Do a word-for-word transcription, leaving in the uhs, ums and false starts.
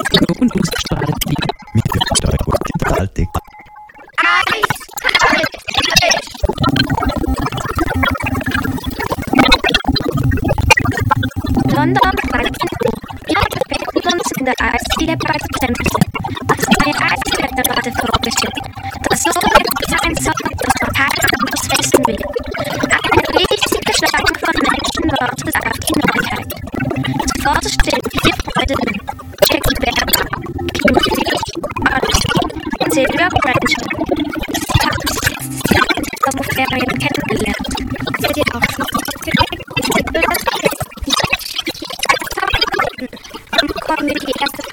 und ausgestrahlt wird. Wir wünschen euch gute Unterhaltung. London Frankfurt. Wir befinden uns in der Eisdielepark Tempelhof. Das neue Eis wird gerade vorgestellt. Das so sein soll, dass man kein anderes wissen will. Eine riesige Schlange von Menschen wartet auf die Neuheit. Zuvorderst stehen vier Freundinnen. Jackie Berger, Kim Friedrich, Alice und Silvia Granger. Sie haben sich jetzt seit der Sommerferien kennengelernt. Für die Aufnahmegerät ist die Bürger. Dann bekommen wir die erste